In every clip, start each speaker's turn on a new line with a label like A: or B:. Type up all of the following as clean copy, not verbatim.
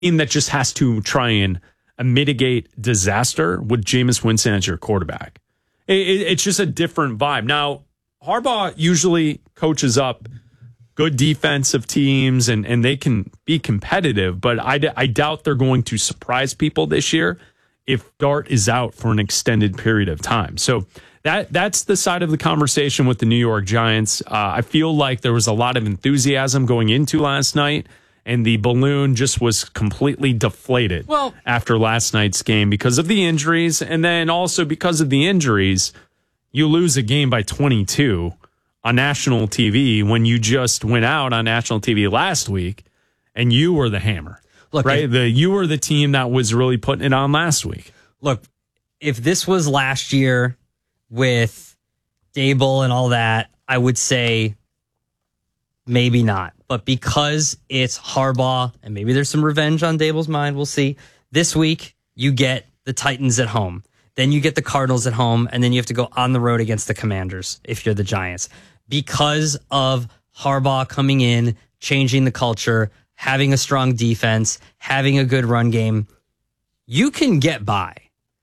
A: team that just has to try and mitigate disaster with Jameis Winston as your quarterback. It's just a different vibe. Now, Harbaugh usually coaches up good defensive teams and they can be competitive, but I doubt they're going to surprise people this year if Dart is out for an extended period of time. So that's the side of the conversation with the New York Giants. I feel like there was a lot of enthusiasm going into last night, and the balloon just was completely deflated after last night's game because of the injuries. And then also because of the injuries, you lose a game by 22 on national TV when you just went out on national TV last week and you were the hammer. Look, right? You were the team that was really putting it on last week.
B: Look, if this was last year with Dable and all that, I would say maybe not. But because it's Harbaugh, and maybe there's some revenge on Dable's mind, we'll see. This week, you get the Titans at home. Then you get the Cardinals at home, and then you have to go on the road against the Commanders if you're the Giants. Because of Harbaugh coming in, changing the culture, having a strong defense, having a good run game, you can get by.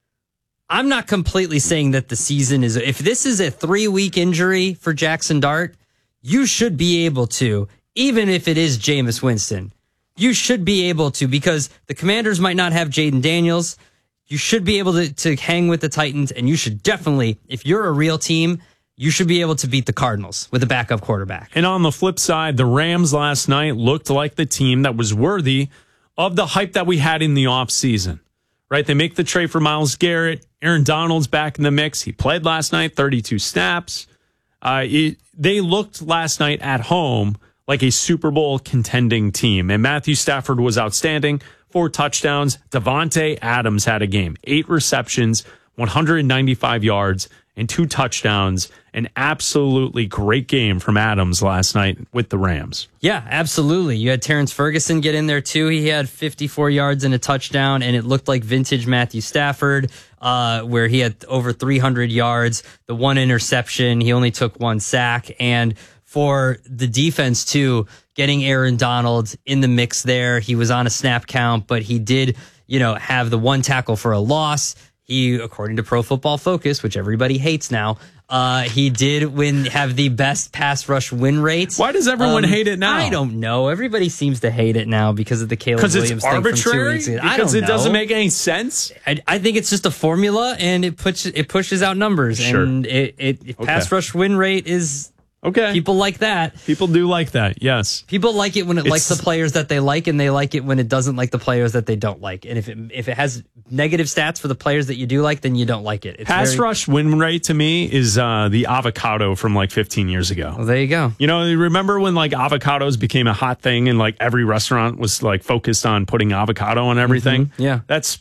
B: I'm not completely saying that the season is... If this is a 3-week injury for Jackson Dart, you should be able to, even if it is Jameis Winston. You should be able to, because the Commanders might not have Jaden Daniels. You should be able to hang with the Titans, and you should definitely, if you're a real team, you should be able to beat the Cardinals with a backup quarterback.
A: And on the flip side, the Rams last night looked like the team that was worthy of the hype that we had in the offseason. Right? They make the trade for Myles Garrett. Aaron Donald's back in the mix. He played last night, 32 snaps. They looked last night at home like a Super Bowl contending team. And Matthew Stafford was outstanding. 4 touchdowns. Davante Adams had a game. 8 receptions, 195 yards, and 2 touchdowns. An absolutely great game from Adams last night with the Rams.
B: Yeah, absolutely. You had Terrence Ferguson get in there too. He had 54 yards and a touchdown, and it looked like vintage Matthew Stafford, where he had over 300 yards, the 1 interception. He only took 1 sack. And for the defense too, getting Aaron Donald in the mix there. He was on a snap count, but he did, have the 1 tackle for a loss. He, according to Pro Football Focus, which everybody hates now, he did have the best pass rush win rate.
A: Why does everyone hate it now?
B: I don't know. Everybody seems to hate it now because of the Caleb Williams thing from 2 weeks ago.
A: Because it doesn't make any sense?
B: I think it's just a formula, and it pushes out numbers. Sure. And pass rush win rate is...
A: Okay.
B: People like that.
A: People do like that, yes.
B: People like it when it likes the players that they like, and they like it when it doesn't like the players that they don't like. And if it has negative stats for the players that you do like, then you don't like it.
A: Pass rush win rate to me is the avocado from like 15 years ago.
B: Well, there you go.
A: You remember when like avocados became a hot thing and like every restaurant was like focused on putting avocado on everything?
B: Mm-hmm. Yeah.
A: That's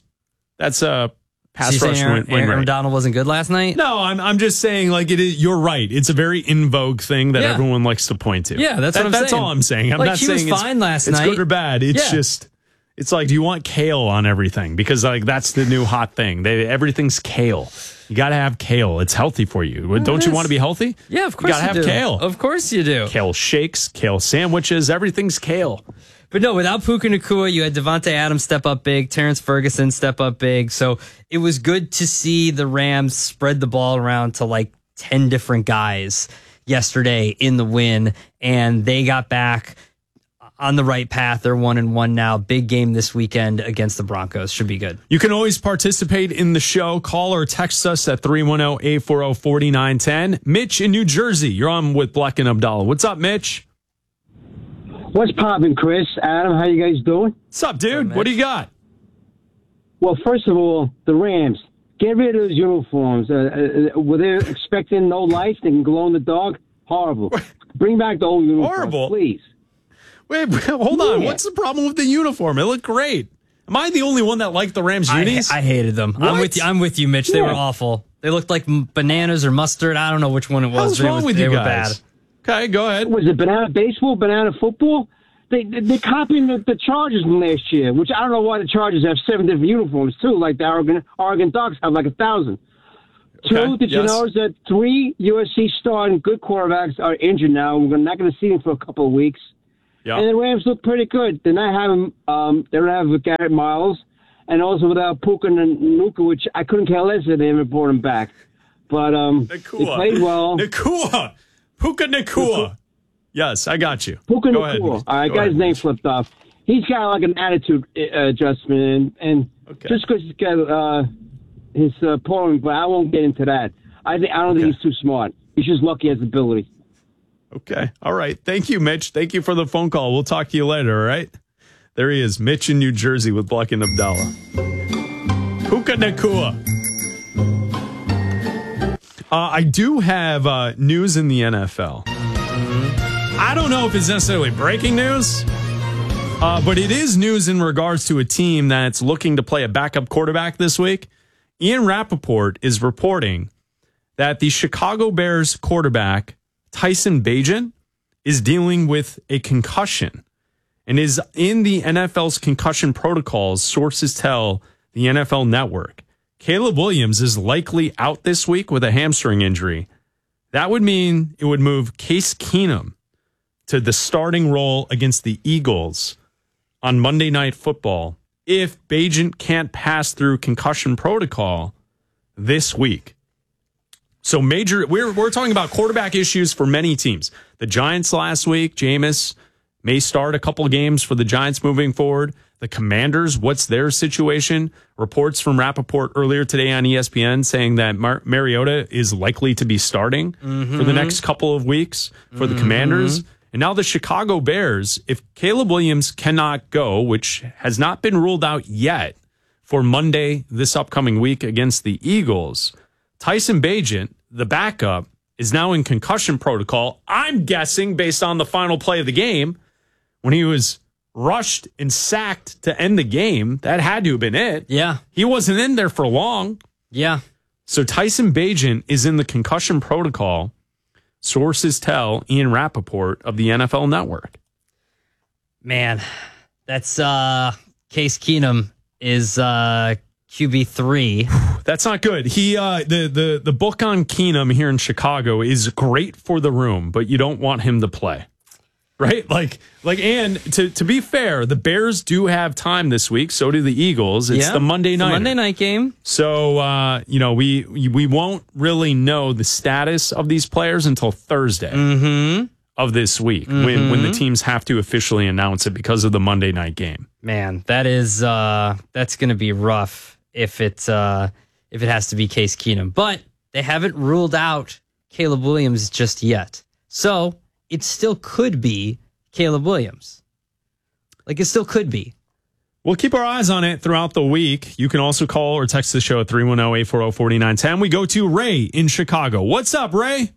A: a pass rush win rate.
B: Aaron Donald wasn't good last night?
A: No, I'm just saying, like, it is. You're right. It's a very in vogue thing that everyone likes to point to.
B: Yeah, that's what I'm saying.
A: That's all I'm saying. I'm not saying
B: he was fine last night.
A: It's good or bad. It's just, it's like, do you want kale on everything? Because like that's the new hot thing. Everything's kale. You got to have kale. It's healthy for you. Don't you want to be healthy?
B: Yeah, of course
A: you got to have kale.
B: Of course you do.
A: Kale shakes, kale sandwiches. Everything's kale.
B: But no, without Puka Nacua, you had Davante Adams step up big, Terrence Ferguson step up big. So it was good to see the Rams spread the ball around to like 10 different guys yesterday in the win, and they got back on the right path. They're 1-1 now. Big game this weekend against the Broncos. Should be good.
A: You can always participate in the show. Call or text us at 310-840-4910. Mitch in New Jersey, you're on with Black and Abdallah. What's up, Mitch?
C: What's poppin', Chris? Adam, how you guys doing?
A: What's up, dude? What do you got?
C: Well, first of all, the Rams. Get rid of those uniforms. Were they expecting no lights? They can glow in the dark? Horrible. Bring back the old uniforms,
A: Horrible?
C: Please.
A: Wait, hold on. What's the problem with the uniform? It looked great. Am I the only one that liked the Rams unis?
B: I hated them.
A: What?
B: I'm with you, Mitch. They were awful. They looked like bananas or mustard. I don't know which one it was.
A: What's wrong with you guys?
B: Were bad.
A: Okay, go ahead.
C: Was it banana baseball, banana football? They're copying the Chargers from last year, which I don't know why the Chargers have 7 different uniforms, too, like the Oregon Ducks have like 1,000.
A: Okay,
C: 2, did you know that 3 USC starting good quarterbacks are injured now? We're not going to see them for a couple of weeks.
A: Yeah.
C: And the Rams look pretty good. They're not having they don't have Garrett Miles, and also without Puka Nacua, which I couldn't care less if they ever brought him back. But they played well.
A: Puka Nacua. Yes, I got you.
C: Puka
A: Go
C: Nacua.
A: ahead.
C: All right, got his name flipped off. He's got like an attitude adjustment, and just because he's got his polling, but I won't get into that. I don't think he's too smart. He's just lucky as ability.
A: Okay. All right. Thank you, Mitch. Thank you for the phone call. We'll talk to you later, all right? There he is, Mitch in New Jersey with Black and Abdallah. Puka Nacua. I do have news in the NFL. I don't know if it's necessarily breaking news, but it is news in regards to a team that's looking to play a backup quarterback this week. Ian Rappaport is reporting that the Chicago Bears quarterback, Tyson Bagent, is dealing with a concussion and is in the NFL's concussion protocols, sources tell the NFL Network. Caleb Williams is likely out this week with a hamstring injury. That would mean it would move Case Keenum to the starting role against the Eagles on Monday Night Football if Bagent can't pass through concussion protocol this week. So we're talking about quarterback issues for many teams. The Giants last week, Jameis may start a couple of games for the Giants moving forward. The Commanders, what's their situation? Reports from Rappaport earlier today on ESPN saying that Mariota is likely to be starting for the next couple of weeks for the Commanders. And now the Chicago Bears, if Caleb Williams cannot go, which has not been ruled out yet for Monday this upcoming week against the Eagles, Tyson Bagent, the backup, is now in concussion protocol. I'm guessing based on the final play of the game when he was rushed and sacked to end the game. That had to have been it.
B: Yeah.
A: He wasn't in there for long.
B: Yeah.
A: So Tyson Bagent is in the concussion protocol. Sources tell Ian Rappaport of the NFL Network.
B: Man, that's Case Keenum is QB3.
A: That's not good. He the book on Keenum here in Chicago is great for the room, but you don't want him to play. Right? And to be fair, the Bears do have time this week. So do the Eagles. It's the Monday night
B: game.
A: So, we won't really know the status of these players until Thursday of this week when the teams have to officially announce it because of the Monday night game.
B: Man, that's going to be rough if it has to be Case Keenum. But they haven't ruled out Caleb Williams just yet. So it still could be Caleb Williams. It still could be.
A: We'll keep our eyes on it throughout the week. You can also call or text the show at 310-840-4910. We go to Ray in Chicago. What's up, Ray?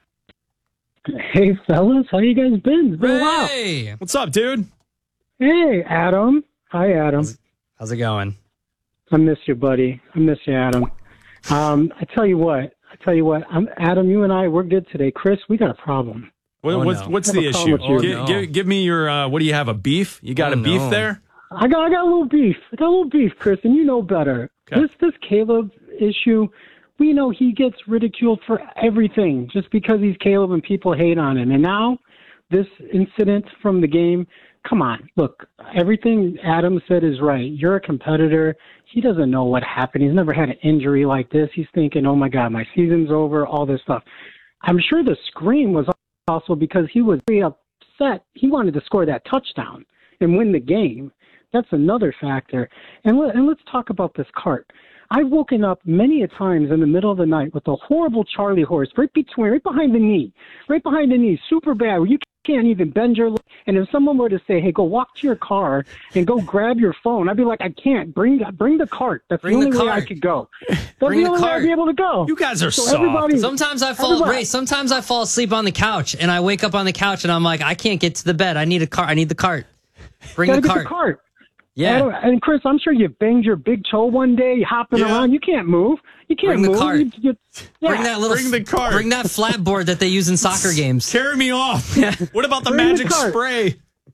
D: Hey, fellas. How you guys been? It's been a while.
B: Hey!
A: What's up, dude?
D: Hey, Adam. Hi, Adam.
B: How's it going?
D: I miss you, buddy. I miss you, Adam. I tell you what. Adam, you and I, we're good today. Chris, we got a problem.
A: What's the issue? Give me your, what do you have, a beef? You got a beef there?
D: I got a little beef. Chris, and you know better.
A: Okay.
D: This Caleb issue, we know he gets ridiculed for everything just because he's Caleb and people hate on him. And now this incident from the game, come on. Look, everything Adam said is right. You're a competitor. He doesn't know what happened. He's never had an injury like this. He's thinking, oh, my God, my season's over, all this stuff. I'm sure the scream was also because he was very upset. He wanted to score that touchdown and win the game. That's another factor. And let's talk about this cart. I've woken up many a times in the middle of the night with a horrible Charlie horse right behind the knee, super bad, where you can't even bend your leg. And if someone were to say, hey, go walk to your car and go grab your phone, I'd be like, I can't. Bring the cart. That's the only way I could go. That's the only way I'd be able to go.
A: You guys are soft.
B: Sometimes I fall asleep on the couch, and I wake up on the couch, and I'm like, I can't get to the bed. I need a car. I need the cart. Bring the cart.
D: Yeah. And Chris, I'm sure you banged your big toe one day, hopping around. You can't move.
B: Bring the cart.
A: Bring the cart.
B: Bring that flat board that they use in soccer games.
A: Carry me off. What about the magic spray?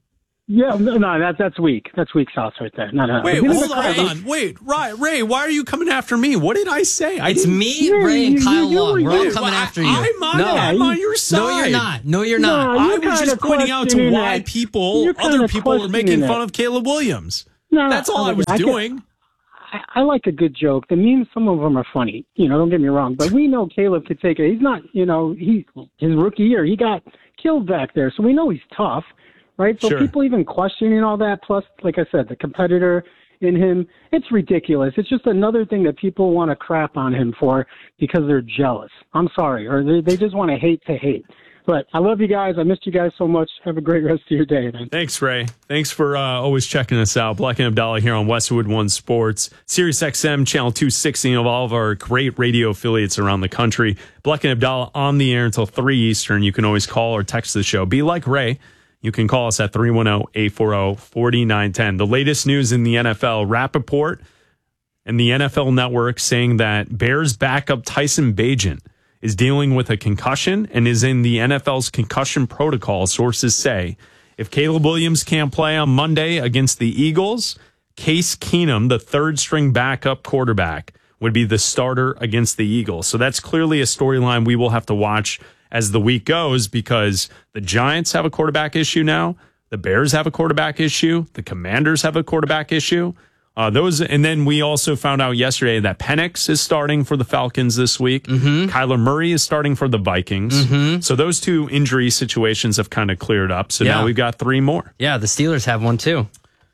D: Yeah, no, that's weak. That's weak sauce right there. No.
A: Wait, hold on. Wait, Ray, why are you coming after me? What did I say?
B: It's me, Ray, and Kyle Long. We're all coming after you.
A: I'm on your side.
B: No, you're not.
A: I was just pointing out to why other people are making fun of Caleb Williams.
D: No,
A: that's all I was doing.
D: I like a good joke. The memes, some of them are funny. Don't get me wrong. But we know Caleb could take it. He's not, his rookie year, he got killed back there. So we know he's tough, right? So people even questioning all that. Plus, like I said, the competitor in him, it's ridiculous. It's just another thing that people want to crap on him for because they're jealous. I'm sorry. Or they just want to hate. But I love you guys. I missed you guys so much. Have a great rest of your day, man.
A: Thanks, Ray. Thanks for always checking us out. Black and Abdallah here on Westwood One Sports, Sirius XM, channel 260 of all of our great radio affiliates around the country. Black and Abdallah on the air until 3 Eastern. You can always call or text the show. Be like Ray. You can call us at 310-840-4910. The latest news in the NFL, Rappaport and the NFL Network saying that Bears backup Tyson Bagent is dealing with a concussion and is in the NFL's concussion protocol. Sources say if Caleb Williams can't play on Monday against the Eagles, Case Keenum, the third-string backup quarterback, would be the starter against the Eagles. So that's clearly a storyline we will have to watch as the week goes because the Giants have a quarterback issue now. The Bears have a quarterback issue. The Commanders have a quarterback issue. And then we also found out yesterday that Penix is starting for the Falcons this week. Mm-hmm. Kyler Murray is starting for the Vikings. Mm-hmm. So those two injury situations have kind of cleared up. So now we've got three more.
B: Yeah, the Steelers have one too.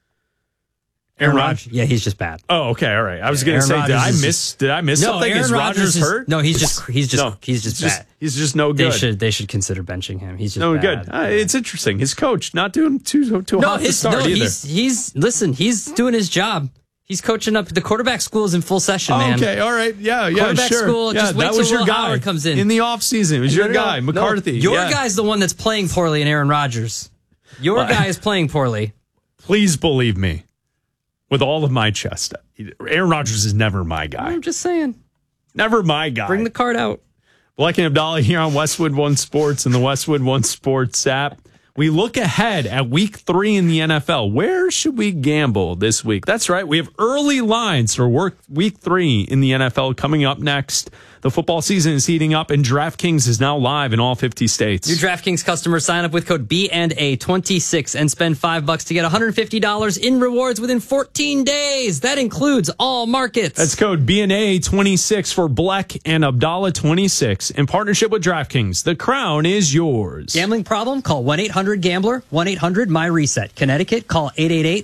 A: Aaron Rodgers?
B: Yeah, he's just bad.
A: Oh, okay, all right. I was going to say, did I miss something?
B: Aaron
A: is Rodgers hurt?
B: No, he's just bad.
A: He's just no good.
B: They should consider benching him. He's just
A: no
B: bad.
A: Good. It's interesting. His coach not doing too hot to start either.
B: He's doing his job. He's coaching up. The quarterback school is in full session, man.
A: Okay, all right. Yeah,
B: quarterback
A: sure.
B: school, just wait till Will Howard comes in
A: the offseason. It was your guy, McCarthy.
B: Your guy's the one that's playing poorly in Aaron Rodgers. Your guy is playing poorly.
A: Please believe me. With all of my chest, Aaron Rodgers is never my guy.
B: I'm just saying.
A: Never my guy.
B: Bring the card out.
A: Black and Abdallah here on Westwood One Sports and the Westwood One Sports app. We look ahead at week 3 in the NFL. Where should we gamble this week? That's right. We have early lines for week 3 in the NFL coming up next. The football season is heating up, and DraftKings is now live in all 50 states.
B: New DraftKings customers sign up with code B&A26 and spend $5 to get $150 in rewards within 14 days. That includes all markets.
A: That's code B&A26 for Black and Abdallah 26 in partnership with DraftKings. The crown is yours.
B: Gambling problem? Call 1-800-GAMBLER, 1-800-MY-RESET. Connecticut, call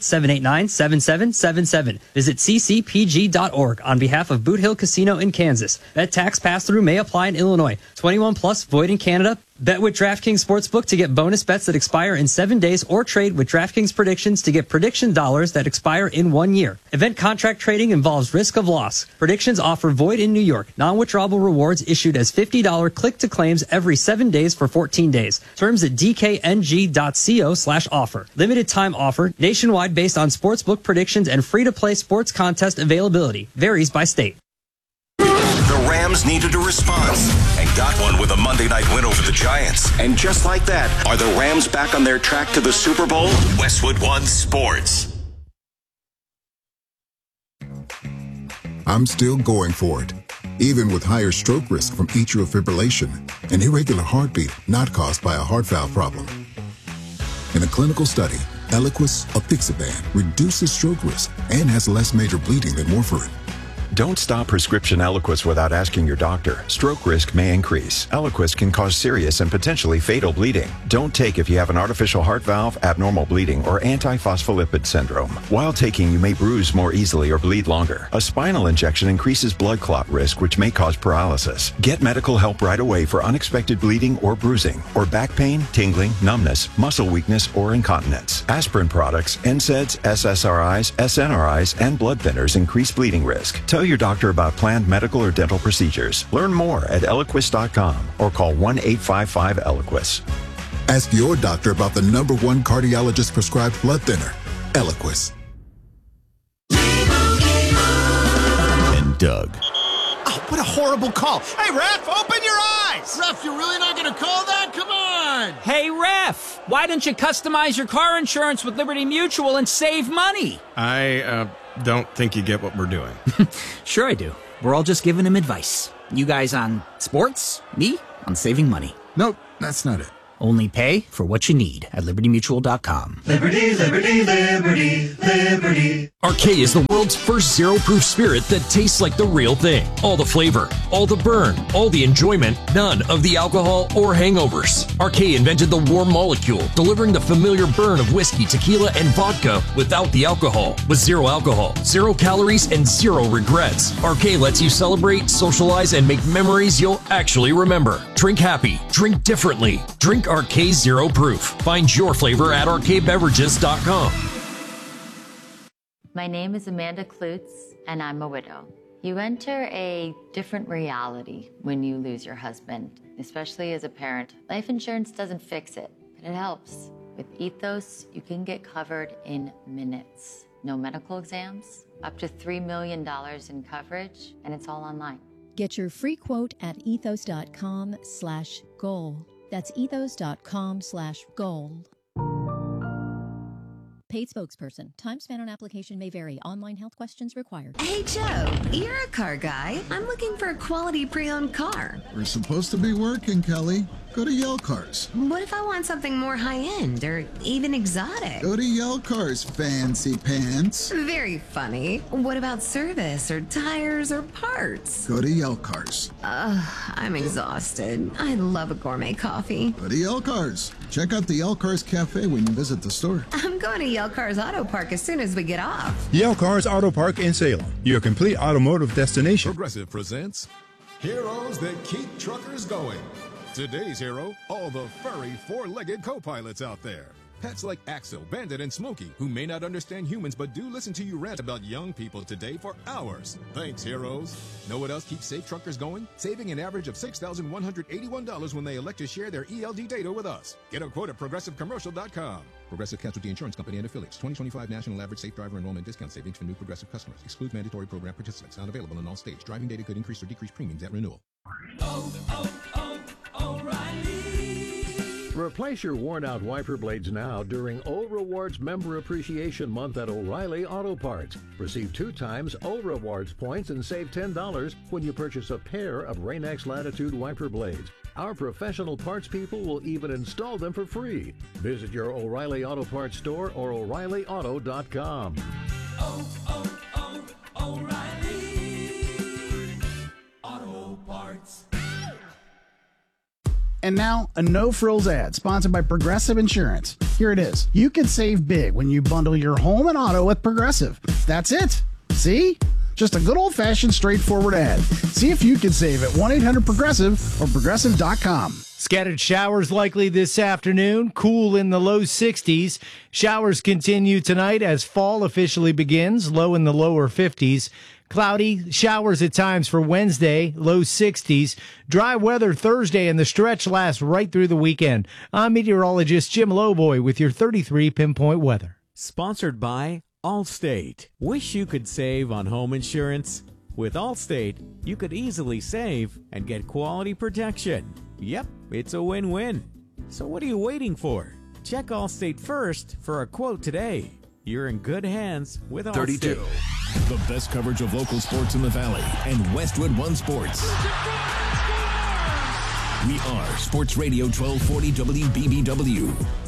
B: 888-789-7777. Visit ccpg.org on behalf of Boot Hill Casino in Kansas. Bet tax pass-through may apply in Illinois. 21 plus, void in Canada. Bet with DraftKings Sportsbook to get bonus bets that expire in 7 days or trade with DraftKings Predictions to get prediction dollars that expire in 1 year. Event contract trading involves risk of loss. Predictions offer void in New York. Non-withdrawable rewards issued as $50 click-to claims every 7 days for 14 days. Terms at dkng.co/offer. Limited time offer. Nationwide based on Sportsbook predictions and free-to-play sports contest availability. Varies by state.
E: The Rams needed a response and got one with a Monday night win over the Giants. And just like that, are the Rams back on their track to the Super Bowl? Westwood One Sports.
F: I'm still going for it, even with higher stroke risk from atrial fibrillation, an irregular heartbeat not caused by a heart valve problem. In a clinical study, Eliquis apixaban reduces stroke risk and has less major bleeding than warfarin.
G: Don't stop prescription Eliquis without asking your doctor. Stroke risk may increase. Eliquis can cause serious and potentially fatal bleeding. Don't take if you have an artificial heart valve, abnormal bleeding, or antiphospholipid syndrome. While taking, you may bruise more easily or bleed longer. A spinal injection increases blood clot risk, which may cause paralysis. Get medical help right away for unexpected bleeding or bruising, or back pain, tingling, numbness, muscle weakness, or incontinence. Aspirin products, NSAIDs, SSRIs, SNRIs, and blood thinners increase bleeding risk. Tell your doctor about planned medical or dental procedures. Learn more at Eliquis.com or call 1-855-ELIQUIS.
F: Ask your doctor about the #1 cardiologist prescribed blood thinner, Eliquis.
H: And Doug.
I: Oh, what a horrible call. Hey, ref, open your eyes. Ref, you're really not going to call that? Come on. on!
J: Hey, ref! Why don't you customize your car insurance with Liberty Mutual and save money?
I: I don't think you get what we're doing.
J: Sure I do. We're all just giving him advice. You guys on sports, me on saving money.
F: Nope, that's not it.
J: Only pay for what you need at libertymutual.com.
K: Liberty, liberty, liberty, liberty.
L: RK is the world's first zero-proof spirit that tastes like the real thing. All the flavor, all the burn, all the enjoyment, none of the alcohol or hangovers. RK invented the warm molecule, delivering the familiar burn of whiskey, tequila, and vodka without the alcohol. With zero alcohol, 0 calories, and 0 regrets. RK lets you celebrate, socialize, and make memories you'll actually remember. Drink happy, drink differently, drink RK Zero Proof. Find your flavor at rkbeverages.com.
M: My name is Amanda Klutz, and I'm a widow. You enter a different reality when you lose your husband, especially as a parent. Life insurance doesn't fix it, but it helps. With Ethos, you can get covered in minutes. No medical exams, up to $3 million in coverage, and it's all online.
N: Get your free quote at ethos.com/goal. That's ethos.com/goal. Paid spokesperson. Time spent on application may vary. Online health questions required.
O: Hey, Joe, you're a car guy. I'm looking for a quality pre-owned car.
F: We're supposed to be working, Kelly. Go to Yell Cars.
O: What if I want something more high-end or even exotic?
F: Go to Yell Cars, fancy pants.
O: Very funny. What about service or tires or parts?
F: Go to Yell Cars.
O: I'm exhausted. I love a gourmet coffee.
F: Go to Yell Cars. Check out the Yell Cars Cafe when you visit the store.
O: I'm going to Yell Cars Auto Park as soon as we get off.
P: Yell Cars Auto Park in Salem, your complete automotive destination.
Q: Progressive presents Heroes That Keep Truckers Going. Today's hero, all the furry four-legged co-pilots out there. Pets like Axel, Bandit, and Smokey, who may not understand humans but do listen to you rant about young people today for hours. Thanks, heroes. Know what else keeps safe truckers going? Saving an average of $6,181 when they elect to share their ELD data with us. Get a quote at ProgressiveCommercial.com. Progressive Casualty Insurance Company and Affiliates. 2025 National Average Safe Driver Enrollment Discount Savings for new Progressive customers. Excludes mandatory program participants. Not available in all states. Driving data could increase or decrease premiums at renewal.
R: Replace your worn-out wiper blades now during O Rewards Member Appreciation Month at O'Reilly Auto Parts. Receive 2 times O Rewards points and save $10 when you purchase a pair of Rain-X Latitude wiper blades. Our professional parts people will even install them for free. Visit your O'Reilly Auto Parts store or O'ReillyAuto.com.
S: O'Reilly Auto Parts.
T: And now, a no-frills ad sponsored by Progressive Insurance. Here it is. You can save big when you bundle your home and auto with Progressive. That's it. See? Just a good old-fashioned, straightforward ad. See if you can save at 1-800-PROGRESSIVE or Progressive.com.
U: Scattered showers likely this afternoon, cool in the low 60s. Showers continue tonight as fall officially begins, low in the lower 50s. Cloudy, showers at times for Wednesday, low 60s. Dry weather Thursday, and the stretch lasts right through the weekend. I'm meteorologist Jim Lowboy with your 33 pinpoint weather.
V: Sponsored by Allstate. Wish you could save on home insurance? With Allstate, you could easily save and get quality protection. Yep, it's a win-win. So what are you waiting for? Check Allstate first for a quote today. You're in good hands with Allstate.
E: 32. The best coverage of local sports in the Valley and Westwood One Sports. We are Sports Radio 1240 WBBW.